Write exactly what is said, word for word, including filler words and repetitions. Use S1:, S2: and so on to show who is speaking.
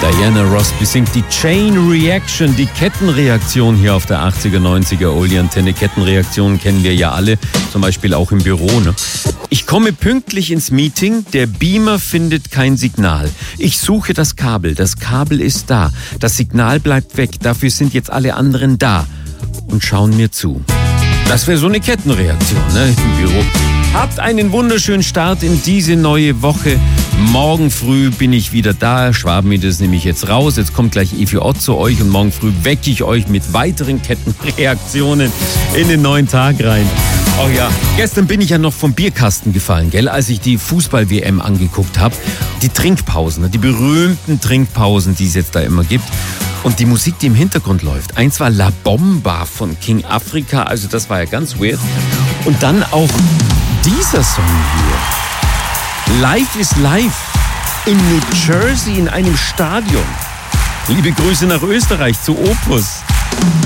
S1: Diana Ross besingt die Chain Reaction, die Kettenreaktion hier auf der achtziger, neunziger Oldie-Antenne. Kettenreaktionen kennen wir ja alle, zum Beispiel auch im Büro. Ne? Ich komme pünktlich ins Meeting, der Beamer findet kein Signal. Ich suche das Kabel, das Kabel ist da. Das Signal bleibt weg, dafür sind jetzt alle anderen da und schauen mir zu. Das wäre so eine Kettenreaktion, ne, im Büro. Habt einen wunderschönen Start in diese neue Woche. Morgen früh bin ich wieder da. Schwabenmittag nehme ich jetzt raus. Jetzt kommt gleich Evi Ott zu euch und morgen früh wecke ich euch mit weiteren Kettenreaktionen in den neuen Tag rein. Oh ja, gestern bin ich ja noch vom Bierkasten gefallen, gell, als ich die Fußball-W M angeguckt habe. Die Trinkpausen, die berühmten Trinkpausen, die es jetzt da immer gibt. Und die Musik, die im Hintergrund läuft. Eins war La Bomba von King Africa, also das war ja ganz weird. Und dann auch dieser Song hier. Life is Life in New Jersey in einem Stadion. Liebe Grüße nach Österreich zu Opus.